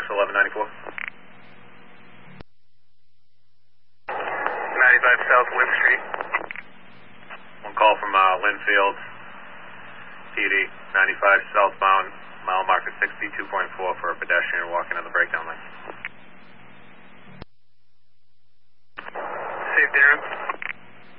West 1194. 95 South Lynn Street. One call from Linfield, PD, 95 southbound, mile marker 62.4 for a pedestrian walking on the breakdown